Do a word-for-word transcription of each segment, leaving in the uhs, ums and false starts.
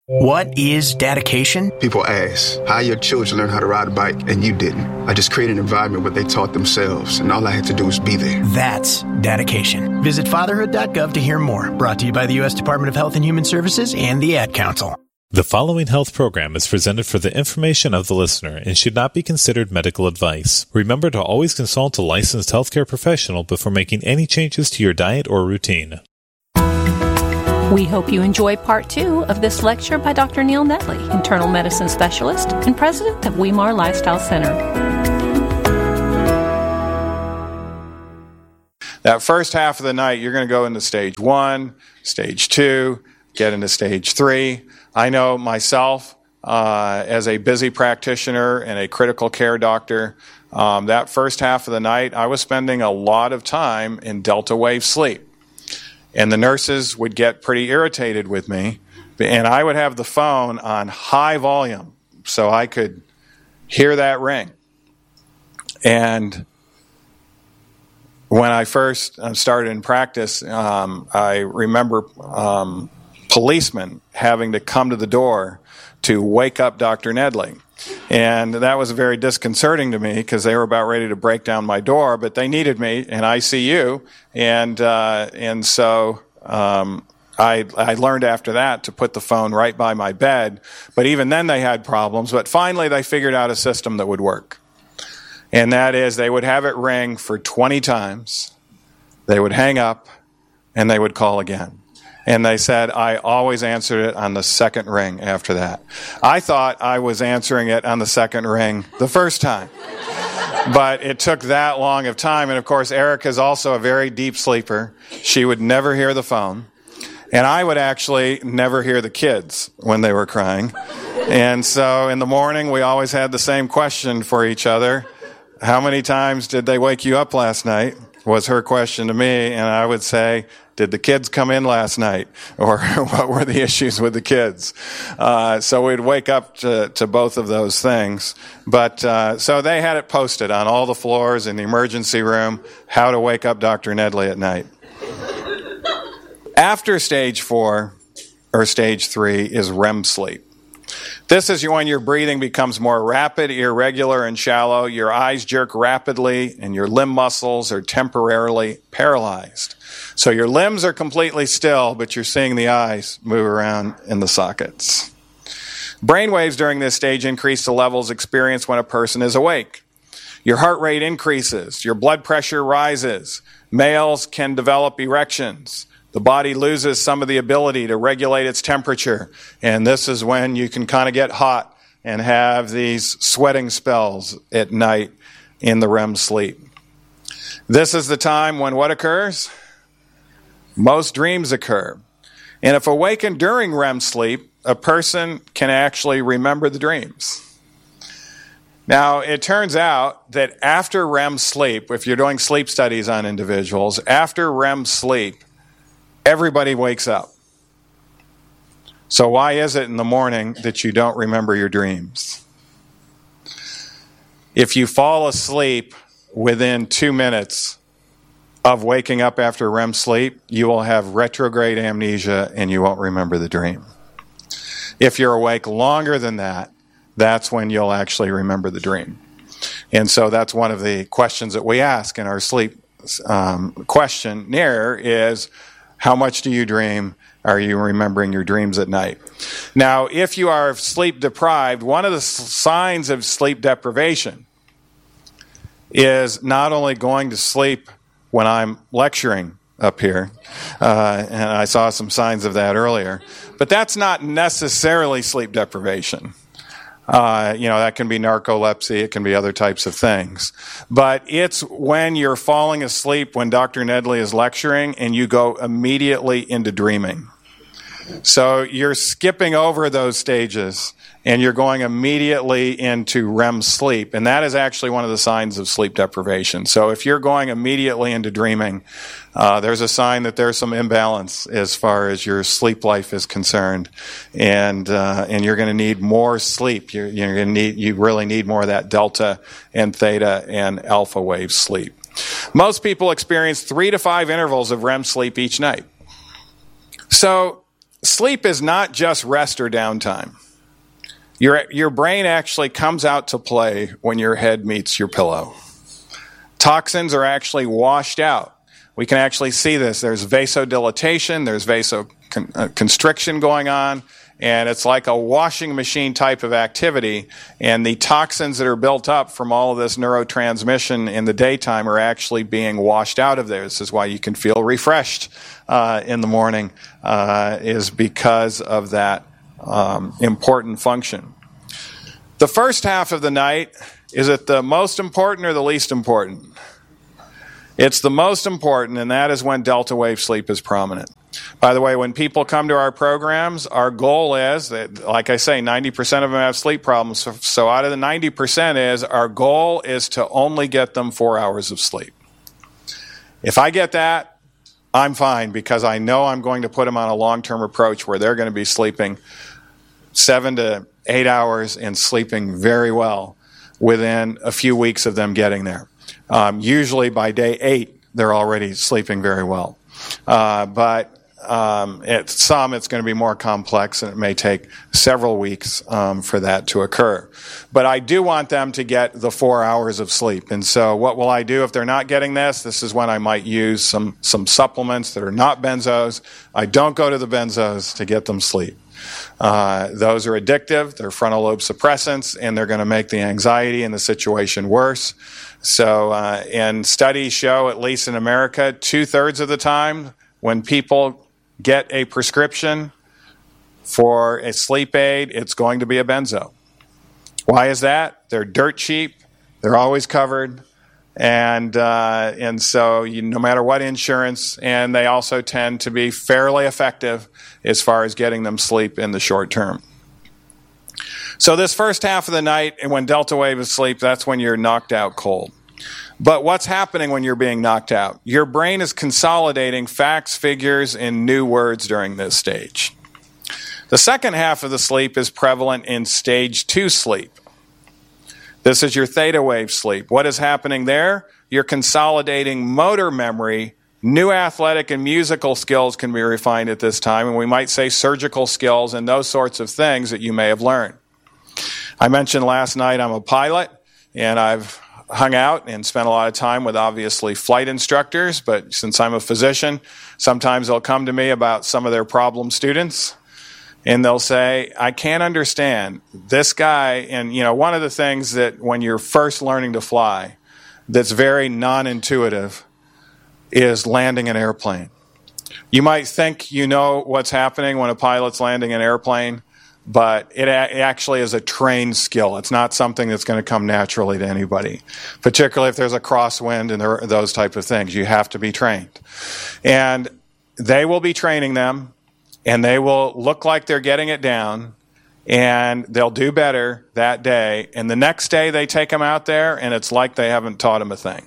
What is dedication? People ask, how your children learn how to ride a bike and you didn't? I just created an environment where they taught themselves, and all I had to do was be there. That's dedication. Visit fatherhood dot gov to hear more. Brought to you by the U S Department of Health and Human Services and the Ad Council. The following health program is presented for the information of the listener and should not be considered medical advice. Remember to always consult a licensed healthcare professional before making any changes to your diet or routine. We hope you enjoy part two of this lecture by Doctor Neil Netley, internal medicine specialist and president of Weimar Lifestyle Center. That first half of the night, you're going to go into stage one, stage two, get into stage three. I know myself, uh, as a busy practitioner and a critical care doctor, um, that first half of the night, I was spending a lot of time in delta wave sleep. And the nurses would get pretty irritated with me, and I would have the phone on high volume so I could hear that ring. And when I first started in practice, um, I remember um, policemen having to come to the door to wake up Doctor Nedley. And that was very disconcerting to me because they were about ready to break down my door, but they needed me in I C U. And uh, and so um, I, I learned after that to put the phone right by my bed. But even then they had problems. But finally they figured out a system that would work. And that is they would have it ring for twenty times. They would hang up and they would call again. And they said I always answered it on the second ring after that. I thought I was answering it on the second ring the first time. But it took that long of time. And, of course, Erica's also a very deep sleeper. She would never hear the phone. And I would actually never hear the kids when they were crying. And so in the morning, we always had the same question for each other. How many times did they wake you up last night? Was her question to me. And I would say, did the kids come in last night? Or what were the issues with the kids? Uh, so we'd wake up to, to both of those things. But uh, so they had it posted on all the floors in the emergency room, how to wake up Doctor Nedley at night. After stage four, or stage three, is R E M sleep. This is when your breathing becomes more rapid, irregular, and shallow. Your eyes jerk rapidly, and your limb muscles are temporarily paralyzed. So your limbs are completely still, but you're seeing the eyes move around in the sockets. Brain waves during this stage increase to levels experienced when a person is awake. Your heart rate increases. Your blood pressure rises. Males can develop erections. The body loses some of the ability to regulate its temperature. And this is when you can kind of get hot and have these sweating spells at night in the R E M sleep. This is the time when what occurs? Most dreams occur. And if awakened during R E M sleep, a person can actually remember the dreams. Now, it turns out that after R E M sleep, if you're doing sleep studies on individuals, after R E M sleep, everybody wakes up. So why is it in the morning that you don't remember your dreams? If you fall asleep within two minutes of waking up after R E M sleep, you will have retrograde amnesia and you won't remember the dream. If you're awake longer than that, that's when you'll actually remember the dream. And so that's one of the questions that we ask in our sleep um, questionnaire is, how much do you dream? Are you remembering your dreams at night? Now, if you are sleep deprived, one of the signs of sleep deprivation is not only going to sleep when I'm lecturing up here, uh, and I saw some signs of that earlier, but that's not necessarily sleep deprivation. Uh, you know, that can be narcolepsy, it can be other types of things. But it's when you're falling asleep when Doctor Nedley is lecturing and you go immediately into dreaming. So you're skipping over those stages and you're going immediately into R E M sleep. And that is actually one of the signs of sleep deprivation. So if you're going immediately into dreaming, uh, there's a sign that there's some imbalance as far as your sleep life is concerned. And uh, and you're going to need more sleep. You're, you're going to need, you really need more of that delta and theta and alpha wave sleep. Most people experience three to five intervals of R E M sleep each night. So sleep is not just rest or downtime. Your, your brain actually comes out to play when your head meets your pillow. Toxins are actually washed out. We can actually see this. There's vasodilatation, there's vasoconstriction going on, and it's like a washing machine type of activity, and the toxins that are built up from all of this neurotransmission in the daytime are actually being washed out of there. This is why you can feel refreshed uh, in the morning, uh, is because of that um, important function. The first half of the night, is it the most important or the least important? It's the most important, and that is when delta wave sleep is prominent. By the way, when people come to our programs, our goal is, that, like I say, ninety percent of them have sleep problems. So, so out of the ninety percent is, our goal is to only get them four hours of sleep. If I get that, I'm fine, because I know I'm going to put them on a long-term approach where they're going to be sleeping seven to eight hours and sleeping very well within a few weeks of them getting there. Um, usually by day eight, they're already sleeping very well. Uh, but um, at some, it's going to be more complex, and it may take several weeks um, for that to occur. But I do want them to get the four hours of sleep. And so what will I do if they're not getting this? This is when I might use some, some supplements that are not benzos. I don't go to the benzos to get them sleep. Uh, those are addictive, they're frontal lobe suppressants, and they're going to make the anxiety and the situation worse. So, uh, and studies show, at least in America, two-thirds of the time when people get a prescription for a sleep aid, it's going to be a benzo. Why is that? They're dirt cheap, they're always covered, and uh, and so you, no matter what insurance, and they also tend to be fairly effective as far as getting them sleep in the short term. So this first half of the night, and when delta wave is sleep, that's when you're knocked out cold. But what's happening when you're being knocked out? Your brain is consolidating facts, figures, and new words during this stage. The second half of the sleep is prevalent in stage two sleep. This is your theta wave sleep. What is happening there? You're consolidating motor memory. New athletic and musical skills can be refined at this time, and we might say surgical skills and those sorts of things that you may have learned. I mentioned last night I'm a pilot, and I've hung out and spent a lot of time with, obviously, flight instructors, but since I'm a physician, sometimes they'll come to me about some of their problem students, and they'll say, I can't understand this guy. And, you know, one of the things that when you're first learning to fly that's very non-intuitive is landing an airplane. You might think you know what's happening when a pilot's landing an airplane, but it, a- it actually is a trained skill. It's not something that's going to come naturally to anybody, particularly if there's a crosswind and there are those type of things. You have to be trained. And they will be training them, and they will look like they're getting it down, and they'll do better that day. And the next day they take them out there, and it's like they haven't taught them a thing.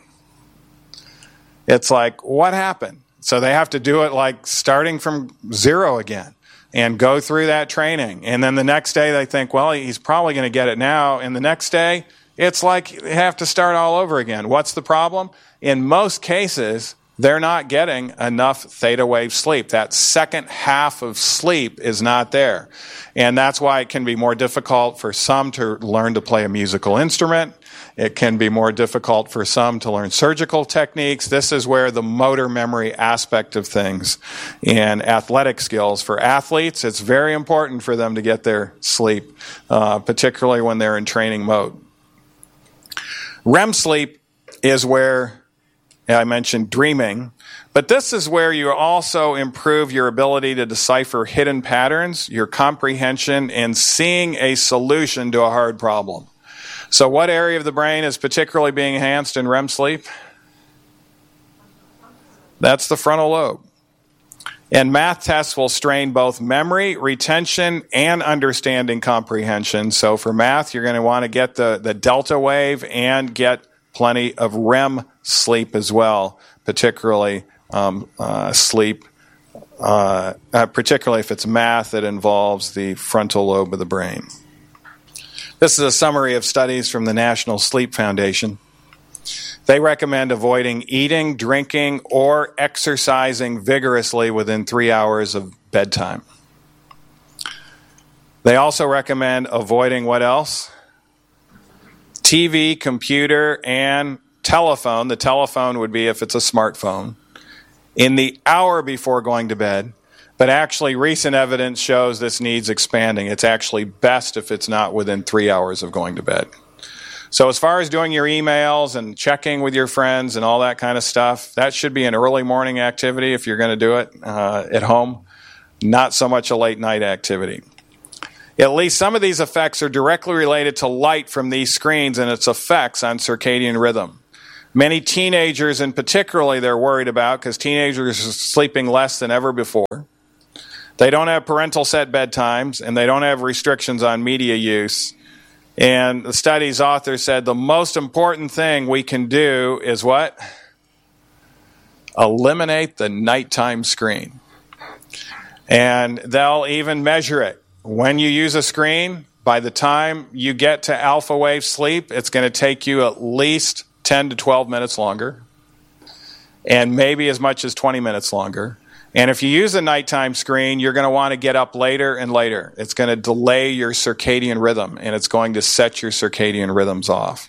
It's like, what happened? So they have to do it like starting from zero again and go through that training. And then the next day they think, well, he's probably going to get it now. And the next day, it's like they have to start all over again. What's the problem? In most cases, they're not getting enough theta wave sleep. That second half of sleep is not there. And that's why it can be more difficult for some to learn to play a musical instrument. It can be more difficult for some to learn surgical techniques. This is where the motor memory aspect of things and athletic skills. For athletes, it's very important for them to get their sleep, uh, particularly when they're in training mode. R E M sleep is where I mentioned dreaming, but this is where you also improve your ability to decipher hidden patterns, your comprehension, and seeing a solution to a hard problem. So what area of the brain is particularly being enhanced in R E M sleep? That's the frontal lobe. And math tests will strain both memory, retention, and understanding comprehension. So for math, you're going to want to get the, the delta wave and get plenty of R E M sleep as well, particularly um, uh, sleep, uh, uh, particularly if it's math that involves the frontal lobe of the brain. This is a summary of studies from the National Sleep Foundation. They recommend avoiding eating, drinking, or exercising vigorously within three hours of bedtime. They also recommend avoiding what else? T V, computer, and telephone. The telephone would be if it's a smartphone. In the hour before going to bed. But actually, recent evidence shows this needs expanding. It's actually best if it's not within three hours of going to bed. So as far as doing your emails and checking with your friends and all that kind of stuff, that should be an early morning activity if you're going to do it uh, at home. Not so much a late night activity. At least some of these effects are directly related to light from these screens and its effects on circadian rhythm. Many teenagers in particularly they're worried about because teenagers are sleeping less than ever before. They don't have parental set bedtimes and they don't have restrictions on media use. And the study's author said the most important thing we can do is what? Eliminate the nighttime screen. And they'll even measure it. When you use a screen, by the time you get to alpha wave sleep, it's going to take you at least ten to twelve minutes longer, and maybe as much as twenty minutes longer. And if you use a nighttime screen, you're going to want to get up later and later. It's going to delay your circadian rhythm, and it's going to set your circadian rhythms off.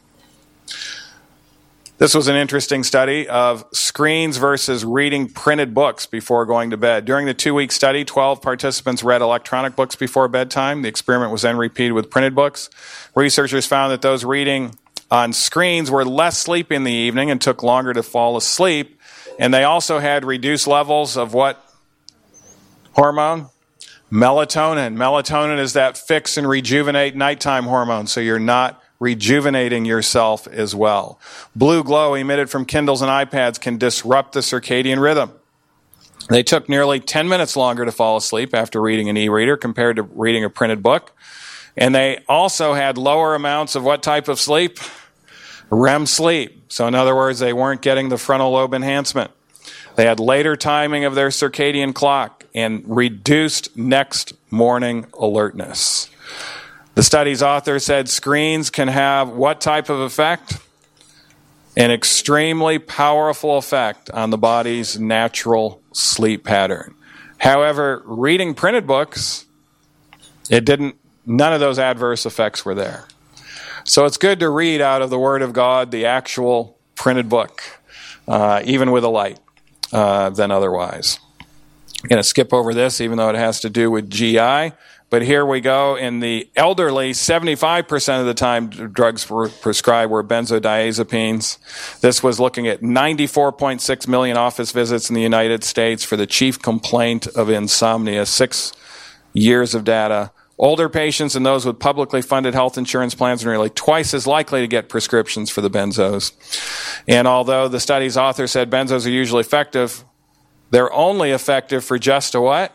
This was an interesting study of screens versus reading printed books before going to bed. During the two-week study, twelve participants read electronic books before bedtime. The experiment was then repeated with printed books. Researchers found that those reading on screens were less sleepy in the evening and took longer to fall asleep. And they also had reduced levels of what hormone? Melatonin. Melatonin is that fix and rejuvenate nighttime hormone, so you're not rejuvenating yourself as well. Blue glow emitted from Kindles and iPads can disrupt the circadian rhythm. They took nearly ten minutes longer to fall asleep after reading an e-reader compared to reading a printed book. And they also had lower amounts of what type of sleep? R E M sleep. So in other words, they weren't getting the frontal lobe enhancement. They had later timing of their circadian clock and reduced next morning alertness. The study's author said screens can have what type of effect? An extremely powerful effect on the body's natural sleep pattern. However, reading printed books, it didn't, none of those adverse effects were there. So it's good to read out of the Word of God, the actual printed book, uh, even with a light, uh, than otherwise. I'm going to skip over this, even though it has to do with G I. But here we go. In the elderly, seventy-five percent of the time drugs were prescribed were benzodiazepines. This was looking at ninety-four point six million office visits in the United States for the chief complaint of insomnia, six years of data. Older patients and those with publicly funded health insurance plans are nearly twice as likely to get prescriptions for the benzos. And although the study's author said benzos are usually effective, they're only effective for just a what?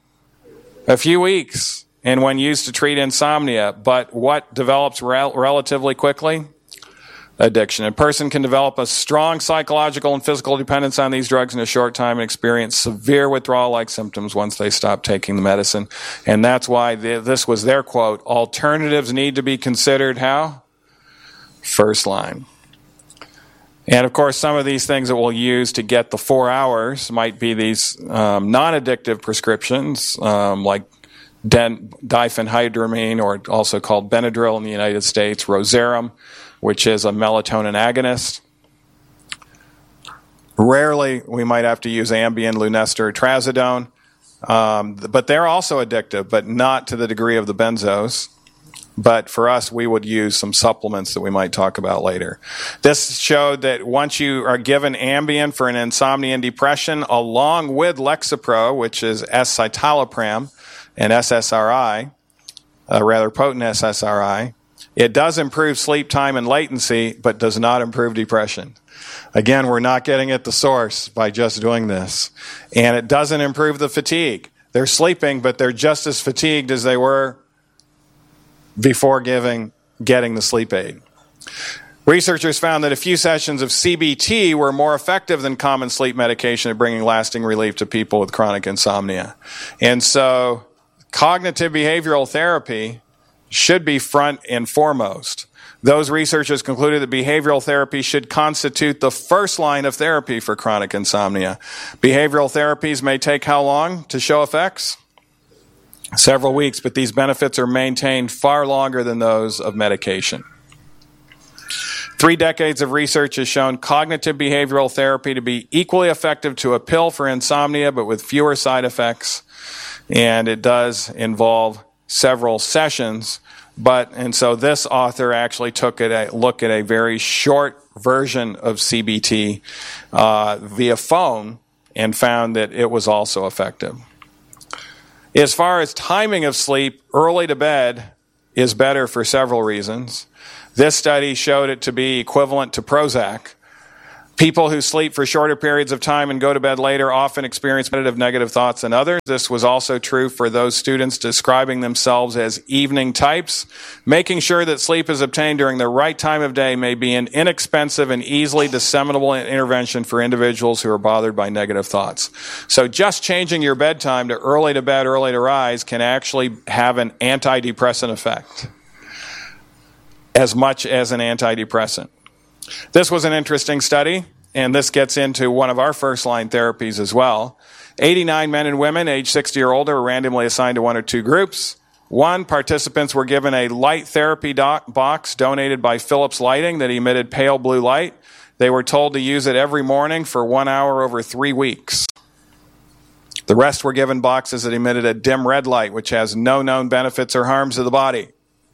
A few weeks. And when used to treat insomnia. But what develops rel- relatively quickly? Addiction. A person can develop a strong psychological and physical dependence on these drugs in a short time and experience severe withdrawal-like symptoms once they stop taking the medicine. And that's why they, this was their quote, alternatives need to be considered how? First line. And of course, some of these things that we'll use to get the four hours might be these um, non-addictive prescriptions, um, like Den- diphenhydramine, or also called Benadryl in the United States, Rosarum, which is a melatonin agonist. Rarely, we might have to use Ambien, Lunesta, or Trazodone, um, but they're also addictive, but not to the degree of the benzos. But for us, we would use some supplements that we might talk about later. This showed that once you are given Ambien for an insomnia and depression, along with Lexapro, which is escitalopram, and S S R I, a rather potent S S R I, it does improve sleep time and latency, but does not improve depression. Again, we're not getting at the source by just doing this. And it doesn't improve the fatigue. They're sleeping, but they're just as fatigued as they were before giving, getting the sleep aid. Researchers found that a few sessions of C B T were more effective than common sleep medication at bringing lasting relief to people with chronic insomnia. And so cognitive behavioral therapy should be front and foremost. Those researchers concluded that behavioral therapy should constitute the first line of therapy for chronic insomnia. Behavioral therapies may take how long to show effects? several weeks, but these benefits are maintained far longer than those of medication. Three decades of research has shown cognitive behavioral therapy to be equally effective to a pill for insomnia, but with fewer side effects. And it does involve several sessions. But, and so this author actually took a look at a very short version of C B T uh, via phone and found that it was also effective. As far as timing of sleep, early to bed is better for several reasons. This study showed it to be equivalent to Prozac. People who sleep for shorter periods of time and go to bed later often experience repetitive negative thoughts than others. This was also true for those students describing themselves as evening types. Making sure that sleep is obtained during the right time of day may be an inexpensive and easily disseminable intervention for individuals who are bothered by negative thoughts. So just changing your bedtime to early to bed, early to rise can actually have an antidepressant effect as much as an antidepressant. This was an interesting study, and this gets into one of our first-line therapies as well. eighty-nine men and women aged sixty or older were randomly assigned to one or two groups. One, participants were given a light therapy doc- box donated by Philips Lighting that emitted pale blue light. They were told to use it every morning for one hour over three weeks. The rest were given boxes that emitted a dim red light, which has no known benefits or harms to the body.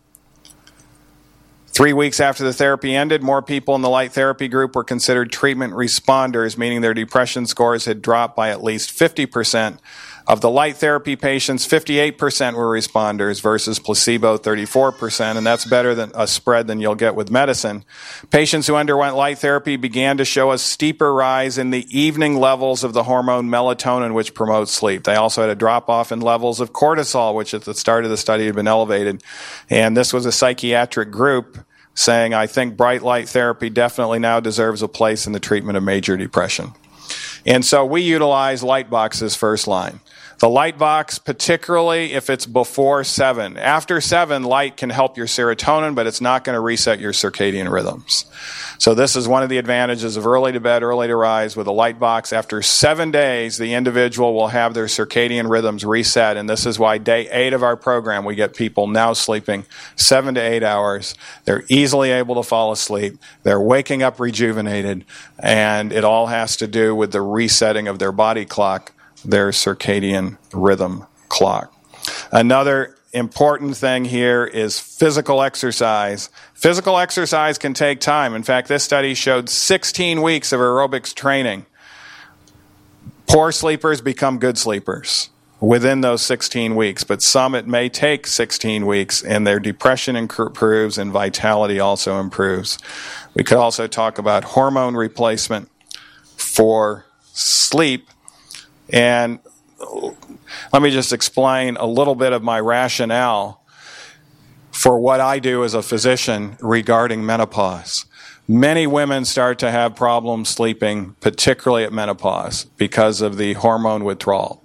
Three weeks after the therapy ended, more people in the light therapy group were considered treatment responders, meaning their depression scores had dropped by at least fifty percent. Of the light therapy patients, fifty-eight percent were responders versus placebo, thirty-four percent, and that's better than a spread than you'll get with medicine. Patients who underwent light therapy began to show a steeper rise in the evening levels of the hormone melatonin, which promotes sleep. They also had a drop-off in levels of cortisol, which at the start of the study had been elevated. And this was a psychiatric group saying, I think bright light therapy definitely now deserves a place in the treatment of major depression. And so we utilize light boxes first line. The light box, particularly if it's before seven. After seven, light can help your serotonin, but it's not going to reset your circadian rhythms. So this is one of the advantages of early to bed, early to rise with a light box. After seven days, the individual will have their circadian rhythms reset, and this is why day eight of our program, we get people now sleeping seven to eight hours. They're easily able to fall asleep. They're waking up rejuvenated, and it all has to do with the resetting of their body clock, their circadian rhythm clock. Another important thing here is physical exercise. Physical exercise can take time. In fact, this study showed sixteen weeks of aerobics training. Poor sleepers become good sleepers within those sixteen weeks, but some it may take sixteen weeks, and their depression improves and vitality also improves. We could also talk about hormone replacement for sleep. And let me just explain a little bit of my rationale for what I do as a physician regarding menopause. Many women start to have problems sleeping, particularly at menopause, because of the hormone withdrawal.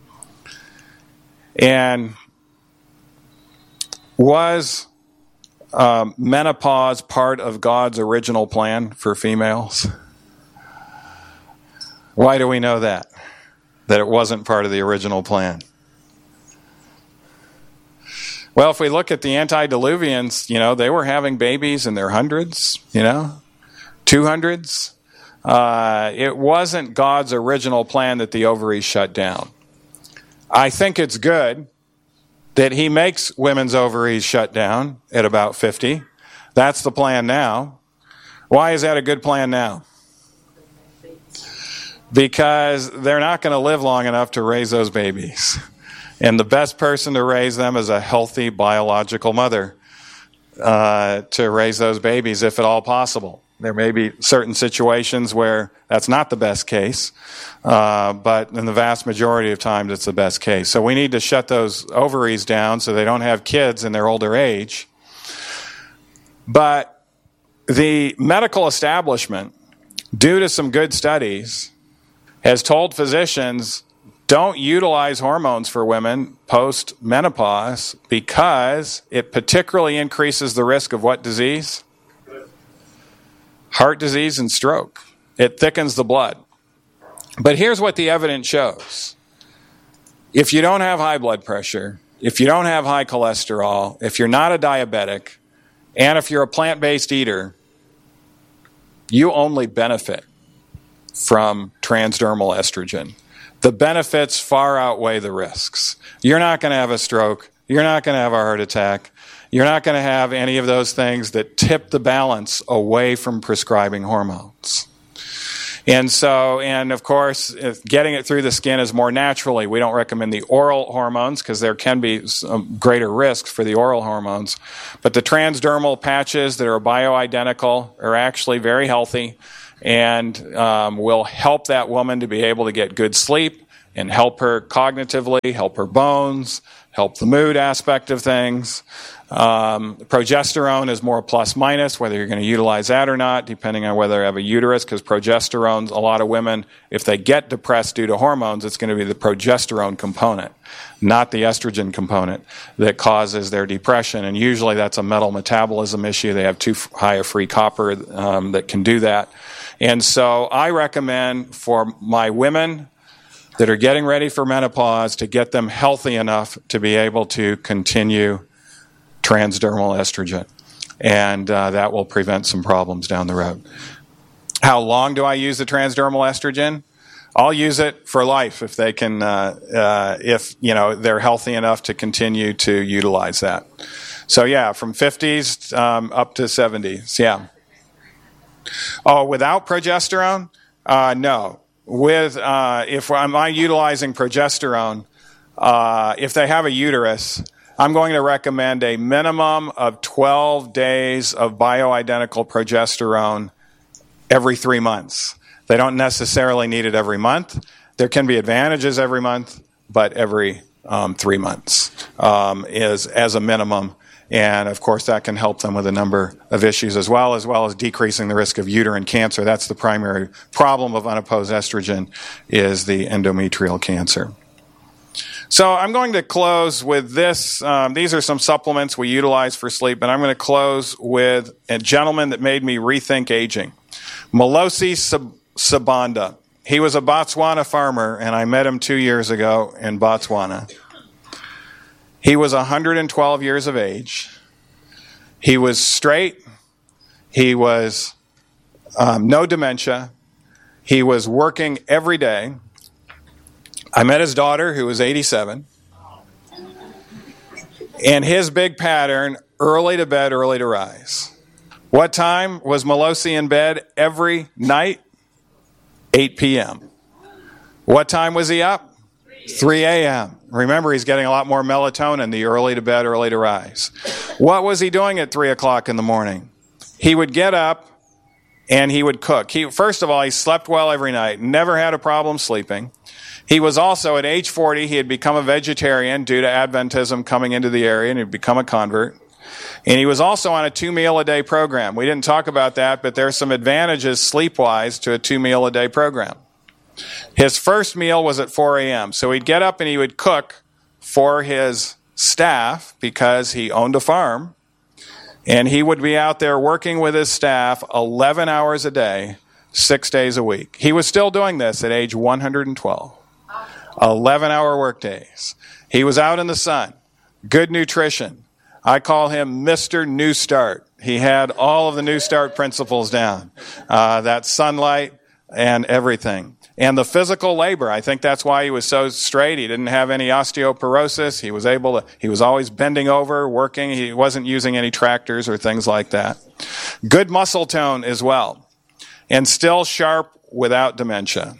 And was um, menopause part of God's original plan for females? Why do we know that? That it wasn't part of the original plan? Well, if we look at the antediluvians, you know, they were having babies in their hundreds, you know, two hundreds. Uh, it wasn't God's original plan that the ovaries shut down. I think it's good that he makes women's ovaries shut down at about fifty. That's the plan now. Why is that a good plan now? Because they're not going to live long enough to raise those babies. And the best person to raise them is a healthy biological mother uh, to raise those babies, if at all possible. There may be certain situations where that's not the best case, uh, but in the vast majority of times it's the best case. So we need to shut those ovaries down so they don't have kids in their older age. But the medical establishment, due to some good studies, has told physicians, don't utilize hormones for women post-menopause because it particularly increases the risk of what disease? Heart disease and stroke. It thickens the blood. But here's what the evidence shows. If you don't have high blood pressure, if you don't have high cholesterol, if you're not a diabetic, and if you're a plant-based eater, you only benefit from transdermal estrogen. The benefits far outweigh the risks. You're not going to have a stroke. You're not going to have a heart attack. You're not going to have any of those things that tip the balance away from prescribing hormones. And so, and of course, if getting it through the skin is more naturally. We don't recommend the oral hormones because there can be some greater risks for the oral hormones. But the transdermal patches that are bioidentical are actually very healthy and um, will help that woman to be able to get good sleep and help her cognitively, help her bones, help the mood aspect of things. Um, progesterone is more plus minus, whether you're going to utilize that or not, depending on whether you have a uterus, because progesterone, a lot of women, if they get depressed due to hormones, it's going to be the progesterone component, not the estrogen component, that causes their depression. And usually that's a metal metabolism issue. They have too high a free copper um, that can do that. And so I recommend for my women that are getting ready for menopause to get them healthy enough to be able to continue transdermal estrogen. And uh, that will prevent some problems down the road. How long do I use the transdermal estrogen? I'll use it for life if they can, uh, uh, if, you know, they're healthy enough to continue to utilize that. So yeah, from fifties um, up to seventies, yeah. Oh, without progesterone? Uh, no. With, uh, if I'm utilizing progesterone, uh, if they have a uterus, I'm going to recommend a minimum of twelve days of bioidentical progesterone every three months. They don't necessarily need it every month. There can be advantages every month, but every um, three months um, is as a minimum. And, of course, that can help them with a number of issues as well, as well as decreasing the risk of uterine cancer. That's the primary problem of unopposed estrogen, is the endometrial cancer. So I'm going to close with this. Um, these are some supplements we utilize for sleep, and I'm going to close with a gentleman that made me rethink aging. Molosi Sabanda. He was a Botswana farmer, and I met him two years ago in Botswana. He was one hundred twelve years of age. He was straight. He was um, no dementia. He was working every day. I met his daughter, who was eighty-seven. And his big pattern, early to bed, early to rise. What time was Molosi in bed every night? eight p.m. What time was he up? three a.m. Remember, he's getting a lot more melatonin, the early to bed, early to rise. What was he doing at three o'clock in the morning? He would get up and he would cook. He, first of all, he slept well every night, never had a problem sleeping. He was also, at age forty, he had become a vegetarian due to Adventism coming into the area, and he'd become a convert. And he was also on a two-meal-a-day program. We didn't talk about that, but there's some advantages sleep-wise to a two-meal-a-day program. His first meal was at four a.m., so he'd get up and he would cook for his staff because he owned a farm, and he would be out there working with his staff eleven hours a day, six days a week. He was still doing this at age one hundred twelve. eleven-hour work days. He was out in the sun. Good nutrition. I call him Mister New Start. He had all of the New Start principles down. Uh, that sunlight and everything. And the physical labor, I think that's why he was so straight. He didn't have any osteoporosis. He was able to, he was always bending over, working. He wasn't using any tractors or things like that. Good muscle tone as well. And still sharp without dementia.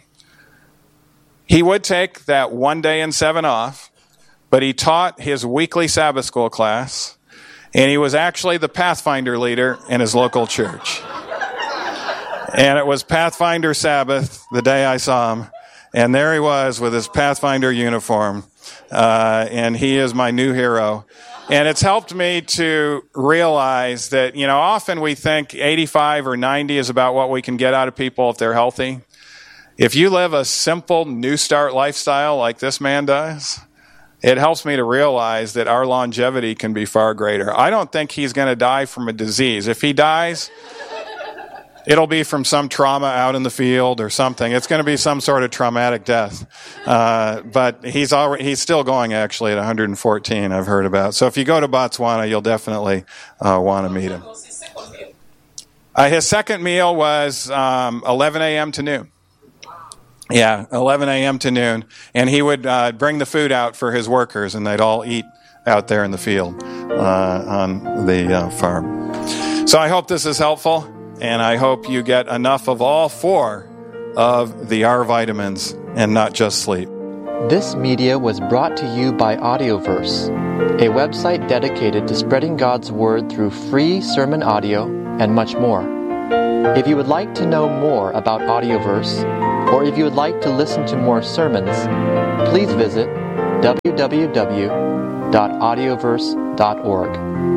He would take that one day in seven off, but he taught his weekly Sabbath school class, and he was actually the Pathfinder leader in his local church. And it was Pathfinder Sabbath the day I saw him. And there he was with his Pathfinder uniform. Uh, and he is my new hero. And it's helped me to realize that, you know, often we think eighty-five or ninety is about what we can get out of people if they're healthy. If you live a simple New Start lifestyle like this man does, it helps me to realize that our longevity can be far greater. I don't think he's going to die from a disease. If he dies... It'll be from some trauma out in the field or something. It's going to be some sort of traumatic death. Uh, but he's already, he's still going actually at one hundred fourteen, I've heard about. So if you go to Botswana, you'll definitely uh, want to meet him. Uh, his second meal was um, eleven a.m. to noon. Yeah, eleven a.m. to noon. And he would uh, bring the food out for his workers, and they'd all eat out there in the field uh, on the uh, farm. So I hope this is helpful. And I hope you get enough of all four of the R vitamins and not just sleep. This media was brought to you by Audioverse, a website dedicated to spreading God's Word through free sermon audio and much more. If you would like to know more about Audioverse, or if you would like to listen to more sermons, please visit w w w dot audioverse dot org.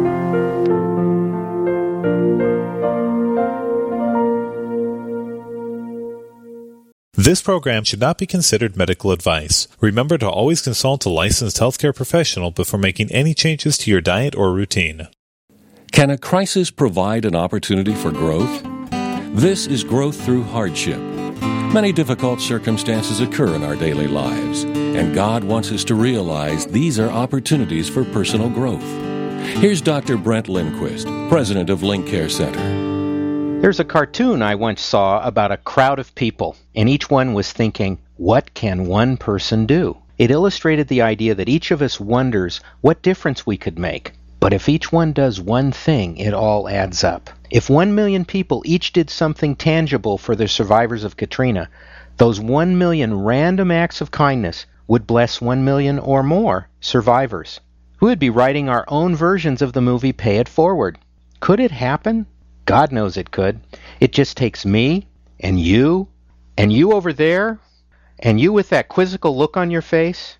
This program should not be considered medical advice. Remember to always consult a licensed healthcare professional before making any changes to your diet or routine. Can a crisis provide an opportunity for growth? This is growth through hardship. Many difficult circumstances occur in our daily lives, and God wants us to realize these are opportunities for personal growth. Here's Doctor Brent Lindquist, president of Link Care Center. There's a cartoon I once saw about a crowd of people, and each one was thinking, what can one person do? It illustrated the idea that each of us wonders what difference we could make. But if each one does one thing, it all adds up. If one million people each did something tangible for the survivors of Katrina, those one million random acts of kindness would bless one million or more survivors. We would be writing our own versions of the movie Pay It Forward. Could it happen? God knows it could. It just takes me, and you, and you over there, and you with that quizzical look on your face.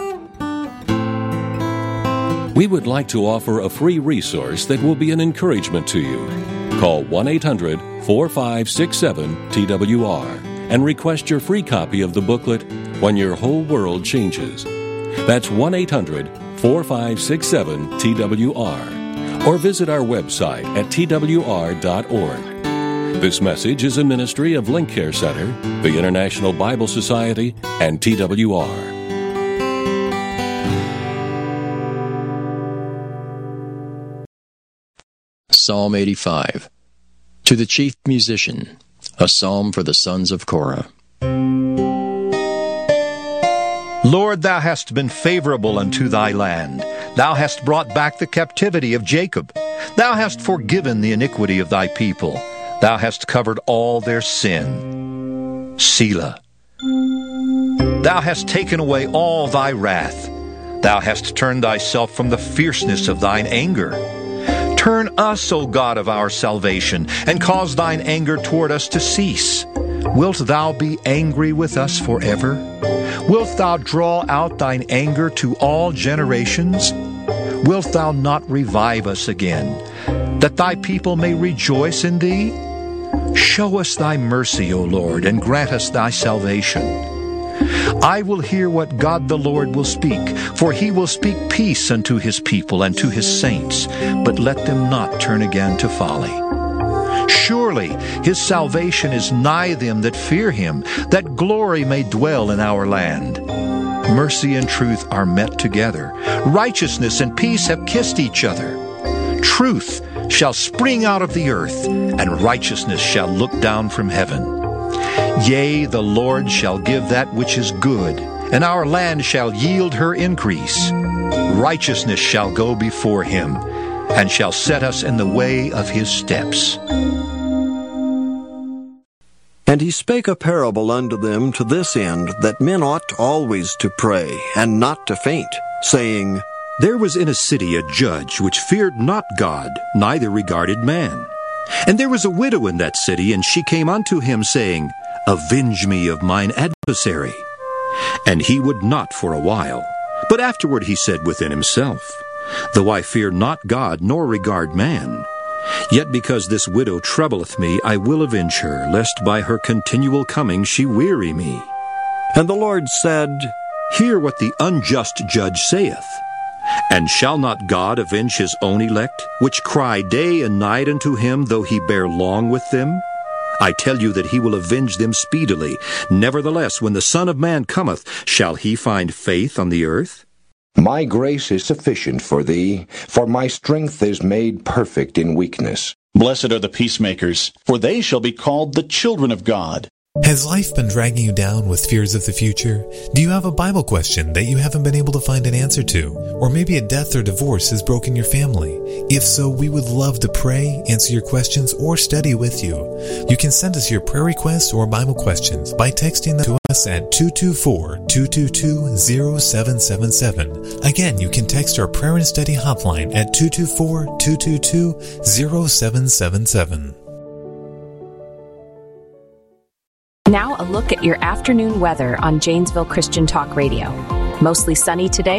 We would like to offer a free resource that will be an encouragement to you. Call one eight hundred four five six seven T W R and request your free copy of the booklet, When Your Whole World Changes. That's one eight hundred four five six seven T W R. Or visit our website at T W R dot org. This message is a ministry of Link Care Center, the International Bible Society, and T W R. Psalm eighty-five. To the chief musician, a psalm for the sons of Korah. Lord, thou hast been favorable unto thy land. Thou hast brought back the captivity of Jacob. Thou hast forgiven the iniquity of thy people. Thou hast covered all their sin. Selah. Thou hast taken away all thy wrath. Thou hast turned thyself from the fierceness of thine anger. Turn us, O God of our salvation, and cause thine anger toward us to cease. Wilt thou be angry with us forever? Wilt thou draw out thine anger to all generations? Wilt thou not revive us again, that thy people may rejoice in thee? Show us thy mercy, O Lord, and grant us thy salvation. I will hear what God the Lord will speak, for he will speak peace unto his people and to his saints, but let them not turn again to folly. Surely his salvation is nigh them that fear him, that glory may dwell in our land. Mercy and truth are met together. Righteousness and peace have kissed each other. Truth shall spring out of the earth, and righteousness shall look down from heaven. Yea, the Lord shall give that which is good, and our land shall yield her increase. Righteousness shall go before him, and shall set us in the way of his steps. And he spake a parable unto them to this end, that men ought always to pray, and not to faint, saying, There was in a city a judge which feared not God, neither regarded man. And there was a widow in that city, and she came unto him, saying, Avenge me of mine adversary. And he would not for a while. But afterward he said within himself, Though I fear not God, nor regard man, yet because this widow troubleth me, I will avenge her, lest by her continual coming she weary me. And the Lord said, Hear what the unjust judge saith. And shall not God avenge his own elect, which cry day and night unto him, though he bear long with them? I tell you that he will avenge them speedily. Nevertheless, when the Son of Man cometh, shall he find faith on the earth? My grace is sufficient for thee, for my strength is made perfect in weakness. Blessed are the peacemakers, for they shall be called the children of God. Has life been dragging you down with fears of the future? Do you have a Bible question that you haven't been able to find an answer to? Or maybe a death or divorce has broken your family? If so, we would love to pray, answer your questions, or study with you. You can send us your prayer requests or Bible questions by texting them to us at two two four, two two two, zero seven seven seven. Again, you can text our prayer and study hotline at two two four, two two two, zero seven seven seven. Now a look at your afternoon weather on Janesville Christian Talk Radio. Mostly sunny today